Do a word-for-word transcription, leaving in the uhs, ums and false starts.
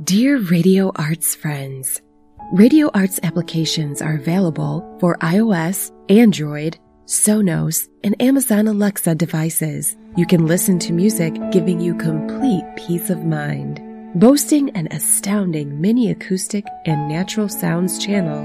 Dear Radio Arts friends, Radio Arts applications are available for iOS, Android, Sonos, and Amazon Alexa devices. You can listen to music giving you complete peace of mind. Boasting an astounding mini acoustic and natural sounds channel,